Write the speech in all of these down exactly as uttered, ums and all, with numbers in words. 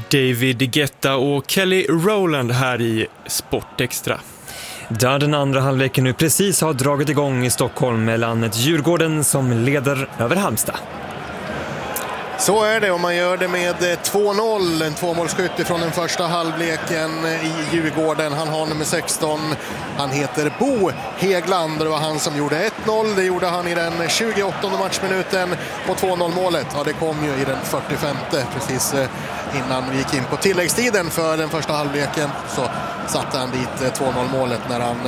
David Guetta och Kelly Rowland här i Sport Extra. Där den andra halvleken nu precis har dragit igång i Stockholm mellan Djurgården som leder över Halmstad. Så är det, och man gör det med två noll, en tvåmålsskytt från den första halvleken i Djurgården. Han har nummer sexton, han heter Bo Hegland och det var han som gjorde ett noll. Det gjorde han i den tjugoåttonde matchminuten och två noll målet. Ja, det kom ju i den fyrtiofemte precis innan vi gick in på tilläggstiden för den första halvleken. Så satte han dit två noll målet när han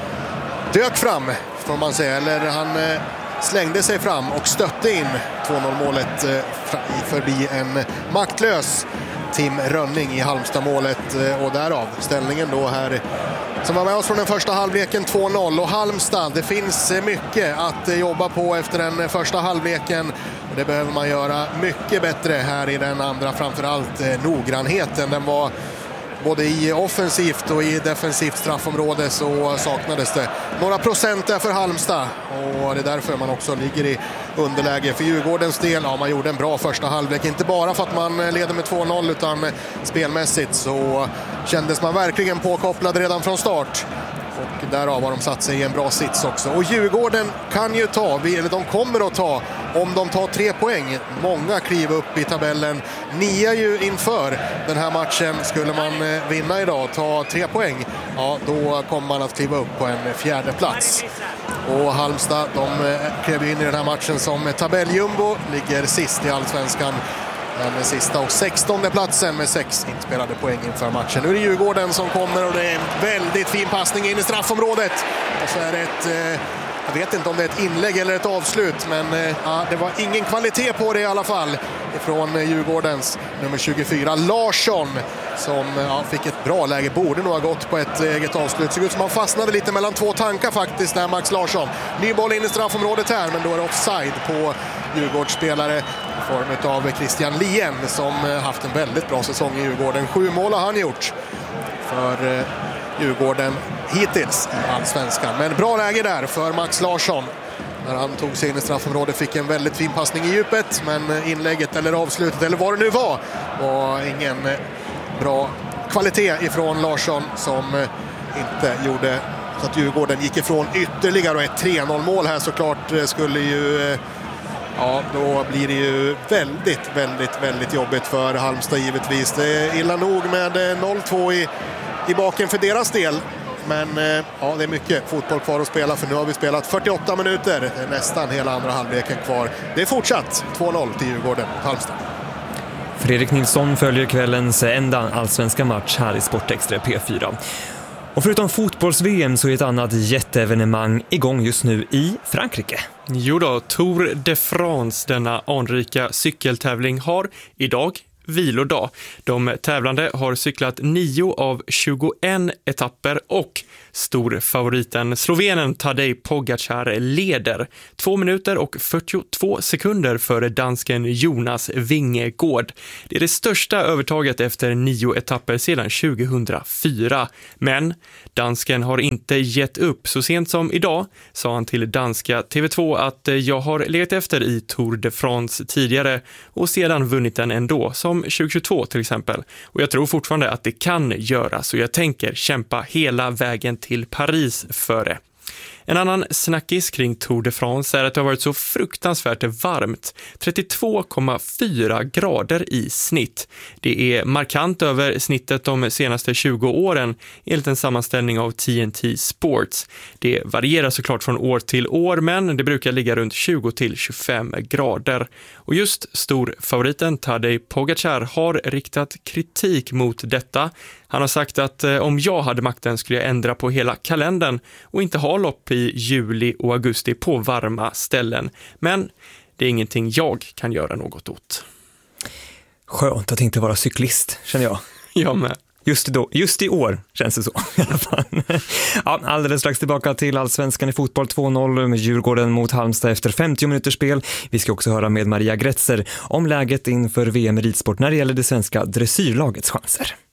dök fram, får man säga, eller han slängde sig fram och stötte in två noll målet förbi en maktlös Tim Rönning i Halmstad-målet, och därav ställningen då här som var med oss från den första halvleken två noll. Och Halmstad, det finns mycket att jobba på efter den första halvleken. Det behöver man göra mycket bättre här i den andra, framförallt noggrannheten. Den var både i offensivt och i defensivt straffområde så saknades det några procent där för Halmstad, och det är därför man också ligger i underläge. För Djurgårdens del, ja, man gjorde en bra första halvlek, inte bara för att man leder med två noll utan spelmässigt så kändes man verkligen påkopplad redan från start. Och därav har de satt sig i en bra sits också. Och Djurgården kan ju ta, eller de kommer att ta, om de tar tre poäng. Många kliv upp i tabellen. Nia ju inför den här matchen. Skulle man vinna idag, ta tre poäng, ja, då kommer man att kliva upp på en fjärde plats. Och Halmstad, de klev in i den här matchen som tabelljumbo, ligger sist i Allsvenskan. Den sista och sextonde platsen med sex inspelade poäng inför matchen. Nu är det Djurgården som kommer, och det är en väldigt fin passning in i straffområdet. Och så är det ett, eh, jag vet inte om det är ett inlägg eller ett avslut, men eh, ja, det var ingen kvalitet på det i alla fall från Djurgårdens nummer tjugofyra Larsson, som ja, fick ett bra läge, borde nog ha gått på ett eget avslut. Såg ut som han fastnade lite mellan två tankar faktiskt där, Max Larsson. Ny boll in i straffområdet här, men då är det offside på Djurgårdsspelare i form av Christian Lien, som haft en väldigt bra säsong i Djurgården. Sju mål har han gjort för Djurgården hittills i Allsvenskan. Men bra läge där för Max Larsson när han tog sig in i straffområdet, fick en väldigt fin passning i djupet, men inlägget eller avslutet eller vad det nu var var ingen bra kvalitet ifrån Larsson, som inte gjorde så att Djurgården gick ifrån ytterligare, och ett tre noll mål här såklart skulle ju, ja, då blir det ju väldigt, väldigt, väldigt jobbigt för Halmstad givetvis. Det är illa nog med noll två i, i baken för deras del. Men ja, det är mycket fotboll kvar att spela, för nu har vi spelat fyrtioåtta minuter, nästan hela andra halvleken kvar. Det är fortsatt två noll till Djurgården och Halmstad. Fredrik Nilsson följer kvällens enda allsvenska match här i Sport Extra P fyra. Och förutom fotbolls-V M så är ett annat jätteevenemang igång just nu i Frankrike. Jo då, Tour de France, denna anrika cykeltävling, har idag vilodag. De tävlande har cyklat nio av tjugoen etapper, och storfavoriten slovenen Tadej Pogačar leder två minuter och fyrtiotvå sekunder före dansken Jonas Vingegaard. Det är det största övertaget efter nio etapper sedan tjugohundrafyra. Men dansken har inte gett upp. Så sent som idag sa han till danska T V två att jag har legat efter i Tour de France tidigare och sedan vunnit den ändå, som tjugohundratjugotvå till exempel. Och jag tror fortfarande att det kan göras, och jag tänker kämpa hela vägen till Paris före. En annan snackis kring Tour de France är att det har varit så fruktansvärt varmt. trettiotvå komma fyra grader i snitt. Det är markant över snittet de senaste tjugo åren enligt en sammanställning av T N T Sports. Det varierar såklart från år till år, men det brukar ligga runt tjugo till tjugofem grader. Och just storfavoriten Tadej Pogačar har riktat kritik mot detta. Han har sagt att eh, om jag hade makten skulle jag ändra på hela kalendern och inte ha lopp i juli och augusti på varma ställen. Men det är ingenting jag kan göra något åt. Skönt att inte vara cyklist, känner jag. Jag med. Just, då, just i år känns det så i alla fall. Ja, alldeles strax tillbaka till Allsvenskan i fotboll två noll med Djurgården mot Halmstad efter femtio minuters spel. Vi ska också höra med Maria Gretzer om läget inför V M i ridsport när det gäller det svenska dressyrlagets chanser.